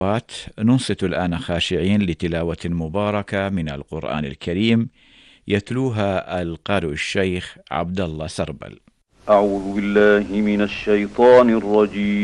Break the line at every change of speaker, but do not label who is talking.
ننصت الآن خاشعين لتلاوة مباركة من القرآن الكريم يتلوها القارئ الشيخ عبد الله سربل.
أعوذ بالله من الشيطان الرجيم.